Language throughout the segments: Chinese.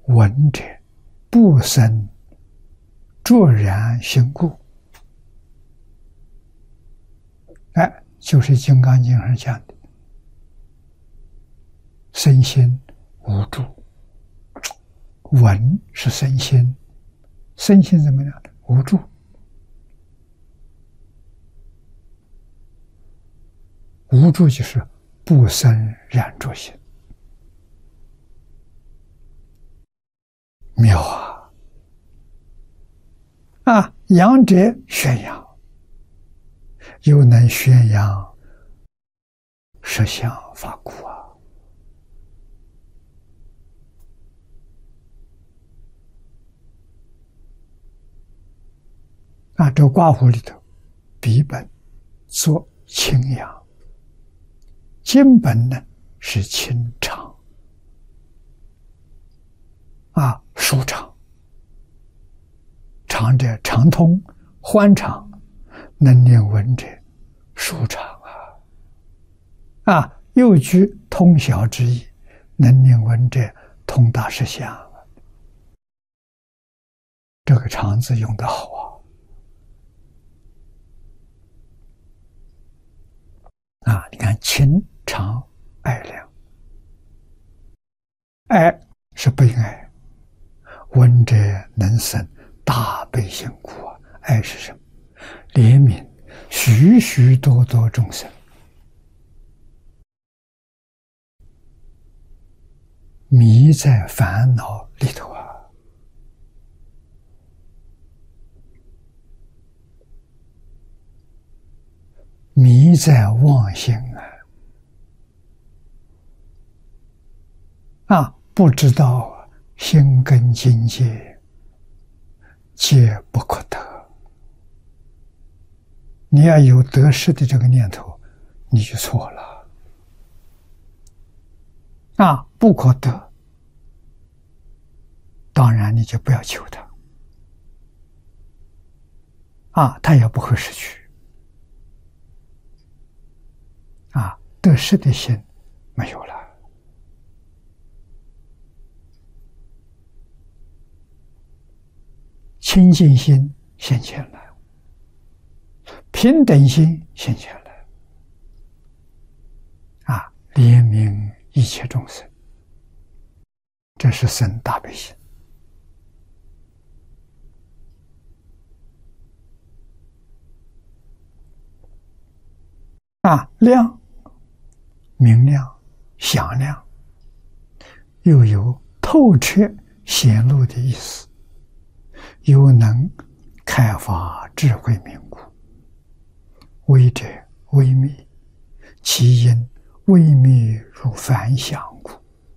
闻者不生卓然心故。哎，就是《金刚经》上讲的身心无助。闻是身心，身心怎么样的？无助。无助就是不生染着心。妙啊！啊，扬者宣扬，又能宣扬实相法故啊！啊，这卦符里头，笔本作清阳，经本呢是清长，啊，舒畅，长者畅通，欢畅，能令闻者舒畅啊！啊，又具通晓之意，能令闻者通达实相。这个长字用得好啊！啊，你看清长爱良，爱是悲哀，闻者能生大悲心故啊！爱是什么？怜悯许许多多众生，迷在烦恼里头啊！迷在妄心啊！不知道心根境界皆不可得。你要有得失的这个念头，你就错了啊！不可得，当然你就不要求他啊，他也不会失去啊，得失的心没有了。清净心现前了，平等心现前了，啊，怜悯一切众生，这是生大悲心。啊，亮，明亮、响亮，又有透彻显露的意思，又能开发智慧明故。微者微密，其因微密如凡响故。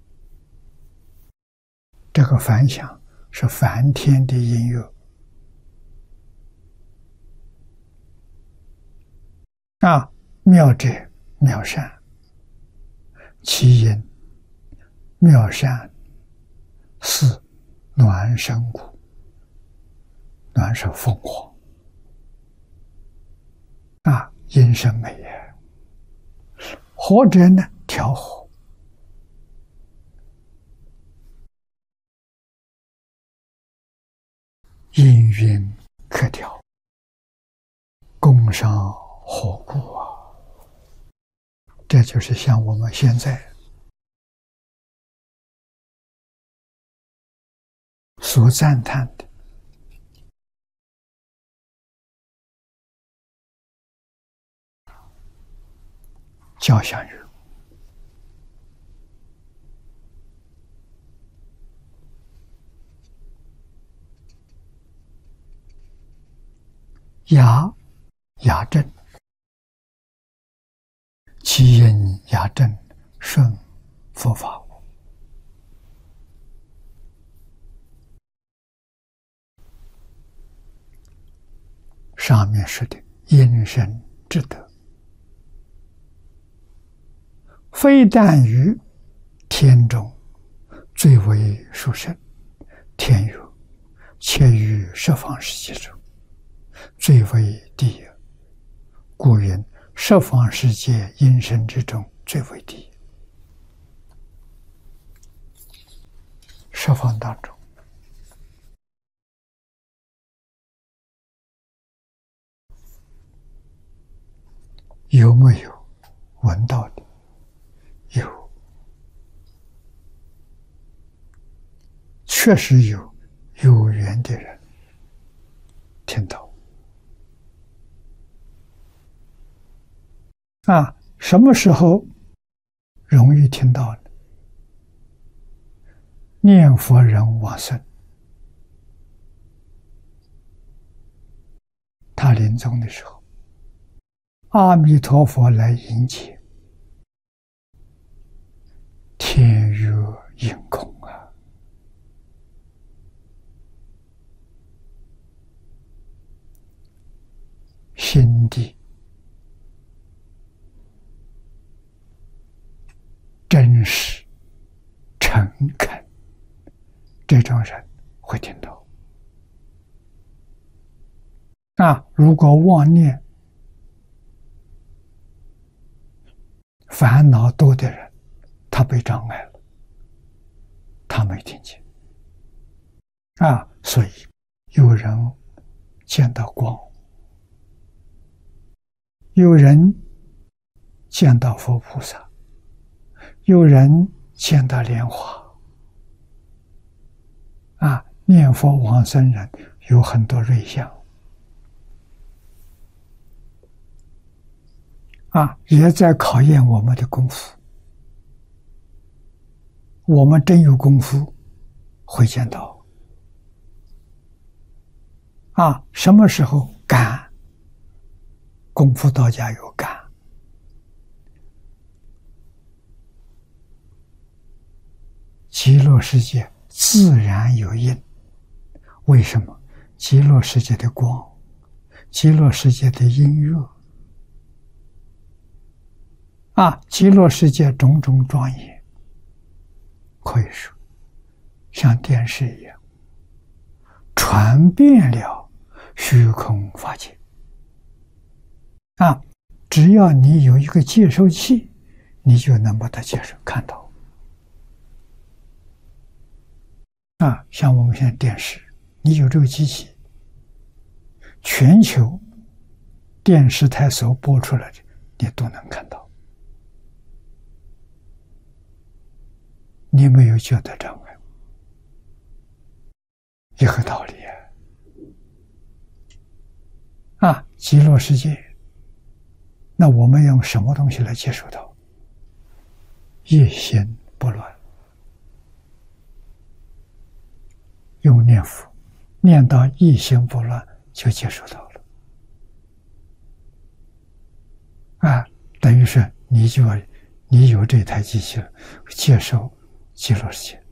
这个凡响是梵天的音乐啊，妙者妙善，其因妙善是暖身故。暖是凤凰啊，音声美也。或者呢，调和，音韵可调，共商和故啊。这就是像我们现在所赞叹的交响乐。雅正，其音雅正，顺佛法。上面说的因身之德，非但于天中最为殊胜，天有，且于十方世界中最为第一。故云十方世界因身之中最为第一。 十方当中，有没有闻到的？有，确实有缘的人听到。什么时候容易听到呢？念佛人往生，他临终的时候，阿弥陀佛来迎接，天月应空啊！心地真实诚恳，这种人会听到。如果妄念烦恼多的人，他被障碍了，他没听见。所以有人见到光，有人见到佛菩萨，有人见到莲花。念佛往生人有很多瑞相。也在考验我们的功夫。我们真有功夫，会见到。什么时候感？功夫到家有感。极乐世界自然有因。为什么？极乐世界的光，极乐世界的音乐。极乐世界种种庄严，可以说像电视一样，传遍了虚空法界。只要你有一个接收器，你就能把它接收看到。像我们现在电视，你有这个机器，全球电视台所播出来的，你都能看到。你没有觉得障碍，一个道理极乐世界，那我们用什么东西来接触到？一心不乱，用念佛，念到一心不乱，就接触到了。等于是你有这台机器了，接受极乐世界。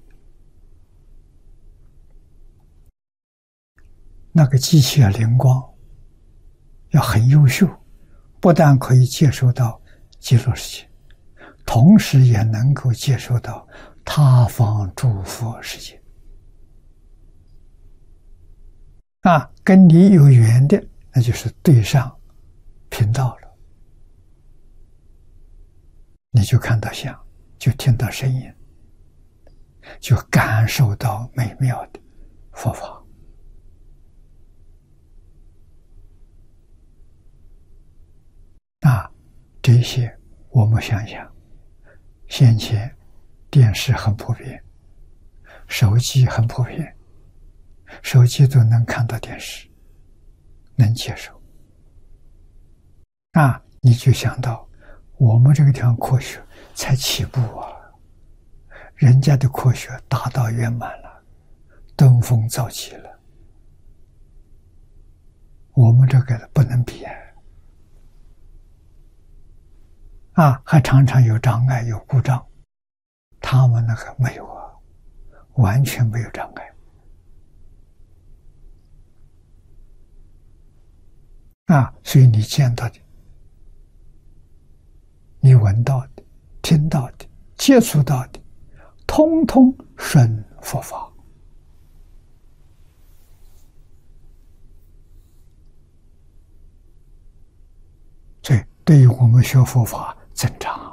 那个机器灵光要很优秀，不但可以接收到极乐世界，同时也能够接收到他方诸佛世界。跟你有缘的，那就是对上频道了，你就看到相，就听到声音，就感受到美妙的佛法。这些我们想想，先前电视很普遍，手机很普遍，手机都能看到电视，能接受。你就想到我们这个地方科学才起步人家的科学达到圆满了，登峰造极了，我们这个不能比还常常有障碍，有故障，他们那个没有完全没有障碍。所以你见到的，你闻到的，听到的，接触到的，通通顺佛法。所以对于我们学佛法增长